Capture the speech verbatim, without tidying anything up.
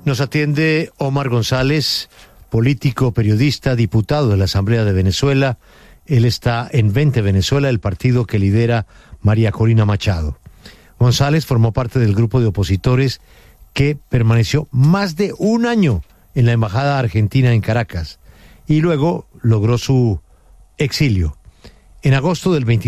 Nos atiende Omar González, político, periodista, diputado de la Asamblea de Venezuela. Él está en Vente Venezuela, el partido que lidera María Corina Machado. González formó parte del grupo de opositores que permaneció más de un año en la Embajada Argentina en Caracas y luego logró su exilio. En agosto del veinticinco